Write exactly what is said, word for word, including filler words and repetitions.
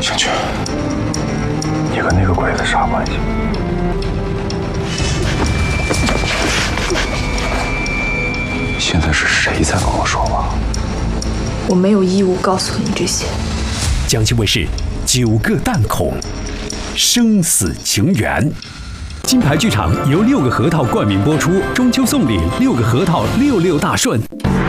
小泉，你跟那个鬼子啥关系？现在是谁在跟我说话？ 我没有义务告诉你这些。 江西卫视九个弹孔，生死情缘。金牌剧场由六个核桃冠名播出，中秋送礼六个核桃，六六大顺。